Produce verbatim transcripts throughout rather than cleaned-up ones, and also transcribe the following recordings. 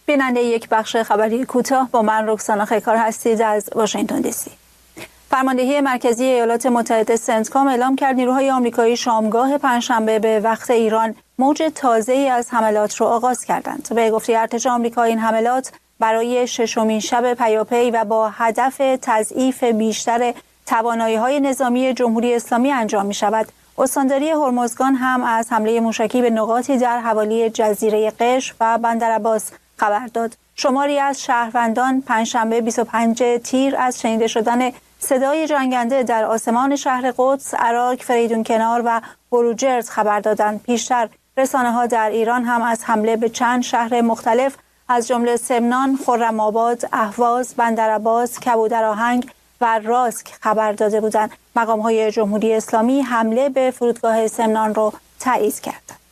بیننده یک بخش خبری کوتاه با من رکسانا خیکار هستید از واشنگتن دی سی. فرماندهی مرکزی ایالات متحده سنتکام اعلام کرد نیروهای آمریکایی شامگاه پنجشنبه به وقت ایران موج تازه‌ای از حملات را آغاز کردند. به گفته ارتش آمریکا این حملات برای ششمین شب پیاپی و با هدف تضعیف بیشتر توانایی‌های نظامی جمهوری اسلامی انجام می‌شود. استانداری هرمزگان هم از حمله موشکی به نقاطی در حوالی جزیره قشم و بندرعباس خبر داد. شماری از شهروندان پنجشنبه بیست و پنجم تیر از شنیده شدن صدای جنگنده در آسمان شهر قدس، عراق، فریدون کنار و بروجرد خبر دادند. پیشتر رسانه‌ها در ایران هم از حمله به چند شهر مختلف از جمله سمنان، خرم‌آباد، اهواز، بندرعباس، کبودرآهنگ و راسک خبر داده بودند. مقام‌های جمهوری اسلامی حمله به فرودگاه سمنان را تایید کردند.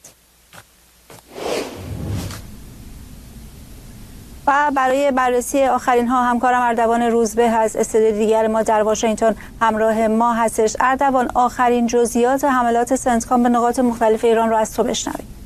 و برای بررسی آخرین ها همکارم اردوان روزبه از استودیو دیگر ما در واشنگتن همراه ما هستش. اردوان، آخرین جزئیات حملات سنتکام به نقاط مختلف ایران را از تو بشنویم.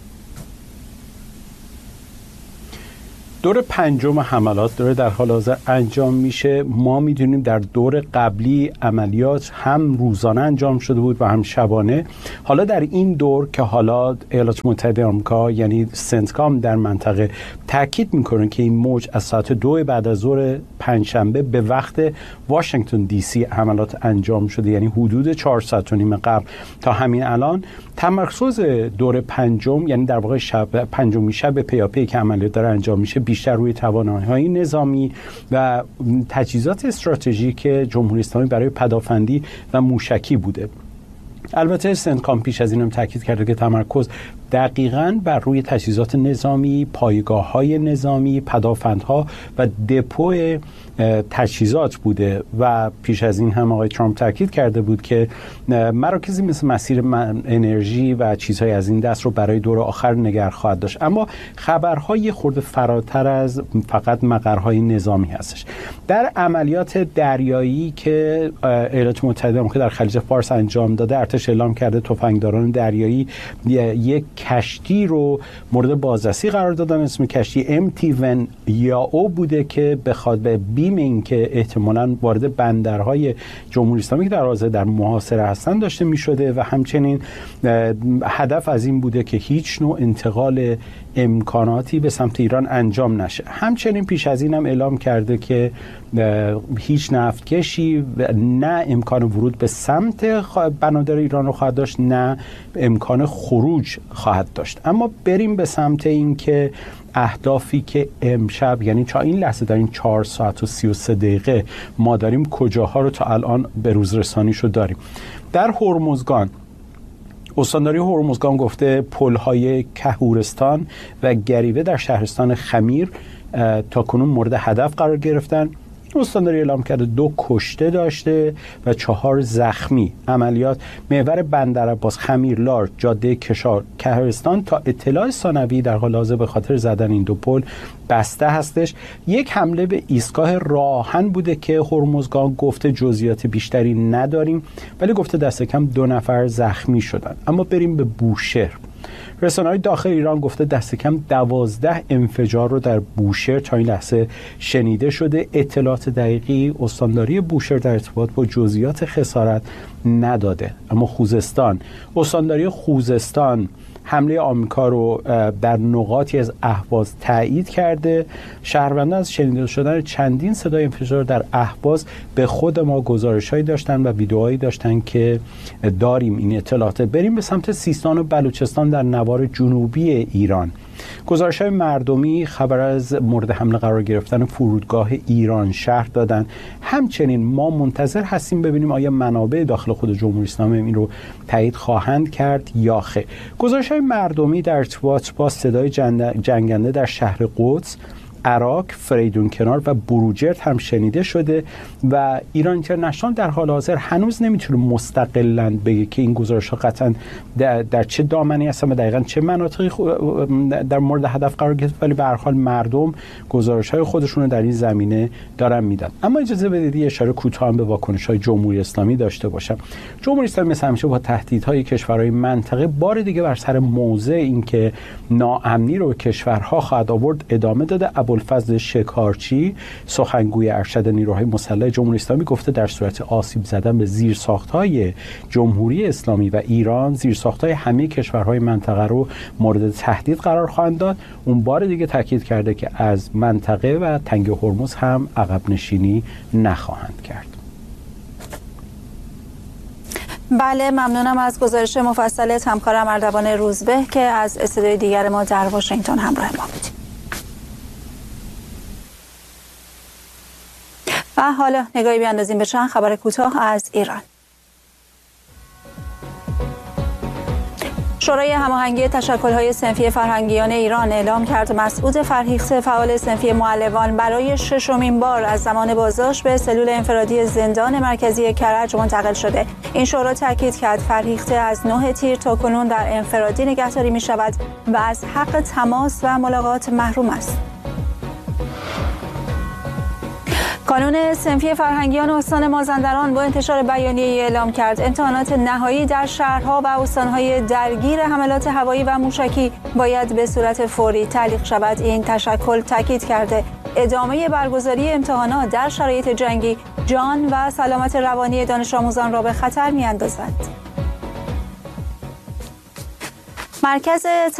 دور پنجم حملات داره در حال حاضر انجام میشه. ما میدونیم در دور قبلی عملیات هم روزانه انجام شده بود و هم شبانه. حالا در این دور که حالا ایالات متحده آمریکا یعنی سنتکام در منطقه تاکید میکنه که این موج از ساعت دو بعد از ظهر پنجشنبه به وقت واشنگتن دی سی حملات انجام شده، یعنی حدود چهار ساعت و نیم قبل تا همین الان تمرکز دور پنجم، یعنی در واقع شب پنجمی شب پیاپی که عملیات داره انجام میشه، بیشتر روی توانایی‌های نظامی و تجهیزات استراتژیک جمهوری اسلامی برای پدافندی و موشکی بوده. البته سنتکام پیش از این هم تاکید کرده که تمرکز دقیقاً بر روی تجهیزات نظامی، پایگاه‌های نظامی، پدافندها و دپو تجهیزات بوده و پیش از این هم آقای ترامپ تاکید کرده بود که مراکزی مثل مسیر انرژی و چیزهای از این دست رو برای دور آخر نگه خواهد داشت. اما خبرهای خورده فراتر از فقط مقرهای نظامی هستش. در عملیات دریایی که ایالات متحده آمریکا در خلیج فارس انجام داده، ارتش اعلام کرده تفنگداران دریایی یک کشتی رو مورد بازرسی قرار دادن. اسم کشتی ام تی ون یا او بوده که بخواد به بیم این که احتمالاً وارد بندرهای جمهوری اسلامی که در حاضر در محاصره هستن داشته می شده و همچنین هدف از این بوده که هیچ نوع انتقال امکاناتی به سمت ایران انجام نشه. همچنین پیش از این هم اعلام کرده که هیچ نفتکشی نه امکان ورود به سمت بنادر ایران رو خواهد داشت، نه امکان خروج خواهد داشت. اما بریم به سمت این که اهدافی که امشب، یعنی تا این لحظه در این چهار ساعت و سی و سه دقیقه ما داریم، کجاها رو تا الان به روز رسانیشو داریم. در هرمزگان، استانداری هرمزگان گفته پل‌های کهورستان و گریوه در شهرستان خمیر تا کنون مورد هدف قرار گرفتن. استانداری اعلام کرده دو کشته داشته و چهار زخمی. عملیات محور بندرعباس، خمیرلار، جاده کشار، کهرستان تا اطلاع ثانوی در حال حاضر به خاطر زدن این دو پل بسته هستش. یک حمله به ایستگاه راهن بوده که هرمزگان گفته جزئیات بیشتری نداریم، ولی گفته دست کم دو نفر زخمی شدن. اما بریم به بوشهر. رسانه‌های داخل ایران گفته دست کم دوازده انفجار رو در بوشهر تا این لحظه شنیده شده. اطلاعات دقیقی استانداری بوشهر در ارتباط با جزئیات خسارت نداده. اما خوزستان، استانداری خوزستان حمله آمریکا رو در نقاطی از اهواز تایید کرده. شهروندان از شنیده شدن چندین صدای انفجار در اهواز به خود ما گزارش‌هایی داشتن و ویدئوهایی داشتن که داریم این اطلاعات. بریم به سمت سیستان و بلوچستان در نوار جنوبی ایران. گزارش‌های مردمی خبر از مورد حمله قرار گرفتن فرودگاه ایران شهر دادن. همچنین ما منتظر هستیم ببینیم آیا منابع داخل خود جمهوری اسلامی این رو تایید خواهند کرد یا خیر. گزارش‌های مردمی در ارتباط با صدای جنگنده در شهر قدس عراق، فریدون کنار و بروجرد هم شنیده شده و ایران اینترنشنال در حال حاضر هنوز نمیتونه مستقلاً بگه که این گزارش‌ها قطعاً در, در چه دامنی هستن و دقیقاً چه مناطقی در مورد هدف قرار گرفت، ولی به هر حال مردم گزارش‌های خودشون رو در این زمینه دارن میدن. اما اجازه بدید اشاره کوتاه به واکنش‌های جمهوری اسلامی داشته باشم. جمهوری اسلامی مثل همیشه با تهدیدهای کشورهای منطقه بار دیگه بر سر موضع اینکه ناامنی رو کشورها خواهد آورد ادامه داده. ابوالفضل شکارچی سخنگوی ارشد نیروهای مسلح جمهوری اسلامی گفته در صورت آسیب زدن به زیرساخت‌های جمهوری اسلامی و ایران، زیرساخت‌های همه کشورهای منطقه رو مورد تهدید قرار خواهند داد. اون بار دیگه تاکید کرده که از منطقه و تنگ هرمز هم عقب نشینی نخواهند کرد. بله، ممنونم از گزارش مفصل همکارم اردوان روزبه که از استودیوی دیگر ما در واشنگتن همراه ما بود. و حالا نگاهی بیاندازیم به چند خبر کوتاه از ایران. شورای هماهنگی تشکل‌های صنفی فرهنگیان ایران اعلام کرد مسعود فرهیخته فعال صنفی معلمان برای ششمین بار از زمان بازداشت به سلول انفرادی زندان مرکزی کرج منتقل شده. این شورا تاکید کرد فرهیخته از نه تیر تا کنون در انفرادی نگهداری می‌شود و از حق تماس و ملاقات محروم است. کانون صنفی فرهنگیان استان مازندران با انتشار بیانیه‌ای اعلام کرد امتحانات نهایی در شهرها و استان‌های درگیر حملات هوایی و موشکی باید به صورت فوری تعلیق شود. این تشکل تاکید کرده ادامه برگزاری امتحانات در شرایط جنگی جان و سلامت روانی دانش آموزان را به خطر می‌اندازد. مرکز